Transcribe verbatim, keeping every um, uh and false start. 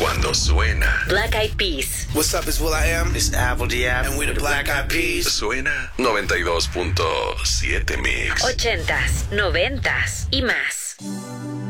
cuando suena. Black Eyed Peas. What's up, it's Will I Am. It's Apple D App. And we're the Black Eyed Peas. Suena noventa y dos punto siete Mix. Ochentas, noventas y más.